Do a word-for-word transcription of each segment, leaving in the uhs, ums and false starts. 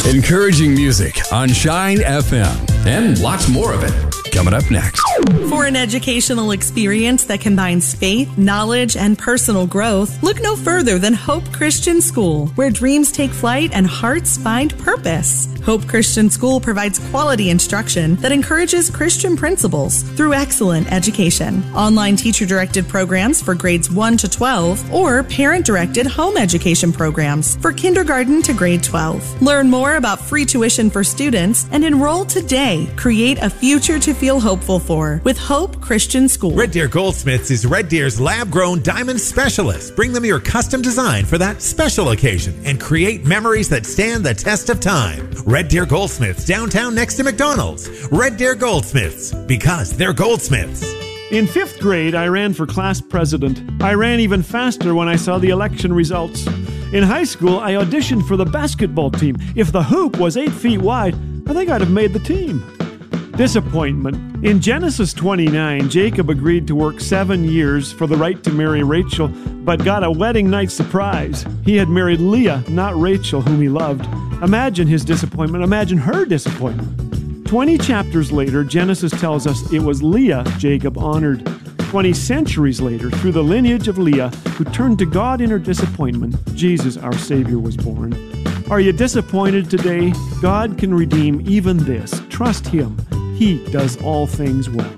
Encouraging music on Shine F M. And lots more of it coming up next. For an educational experience that combines faith, knowledge, and personal growth, look no further than Hope Christian School, where dreams take flight and hearts find purpose. Hope Christian School provides quality instruction that encourages Christian principles through excellent education. Online teacher-directed programs for grades one to twelve or parent-directed home education programs for kindergarten to grade twelve. Learn more about free tuition for students and enroll today. Create a future to feel hopeful for with Hope Christian School. Red Deer Goldsmiths is Red Deer's lab-grown diamond specialist. Bring them your custom design for that special occasion and create memories that stand the test of time. Red Deer Goldsmiths, downtown next to McDonald's. Red Deer Goldsmiths, because they're goldsmiths. In fifth grade, I ran for class president. I ran even faster when I saw the election results. In high school, I auditioned for the basketball team. If the hoop was eight feet wide, I think I'd have made the team. Disappointment. In Genesis twenty-nine, Jacob agreed to work seven years for the right to marry Rachel, but got a wedding night surprise. He had married Leah, not Rachel, whom he loved. Imagine his disappointment. Imagine her disappointment. Twenty chapters later, Genesis tells us it was Leah Jacob honored. Twenty centuries later, through the lineage of Leah, who turned to God in her disappointment, Jesus, our Savior, was born. Are you disappointed today? God can redeem even this. Trust Him. He does all things well.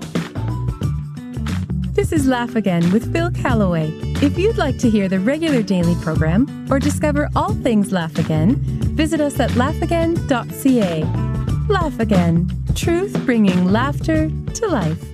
This is Laugh Again with Phil Callaway. If you'd like to hear the regular daily program or discover all things Laugh Again, visit us at laugh again dot c a. Laugh Again. Truth bringing laughter to life.